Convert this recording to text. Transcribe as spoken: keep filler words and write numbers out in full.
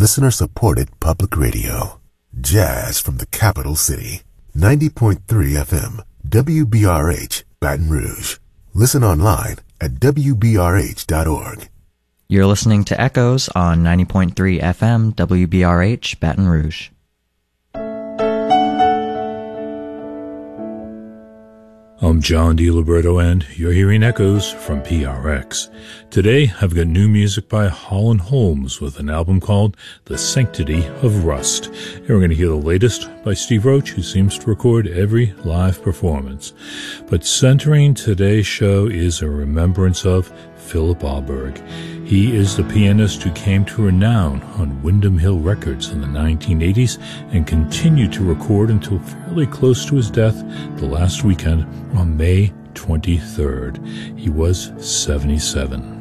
listener-supported public radio. Jazz from the capital city. ninety point three F M, W B R H, Baton Rouge. Listen online at W B R H dot org. You're listening to Echoes on ninety point three F M, W B R H, Baton Rouge. I'm John DiLiberto, and you're hearing Echoes from P R X. Today, I've got new music by Holland Holmes with an album called The Sanctity of Rust. And we're going to hear the latest by Steve Roach, who seems to record every live performance. But centering today's show is a remembrance of Philip Alberg. He is the pianist who came to renown on Windham Hill Records in the nineteen eighties and continued to record until fairly close to his death the last weekend on May twenty-third. He was seventy-seven.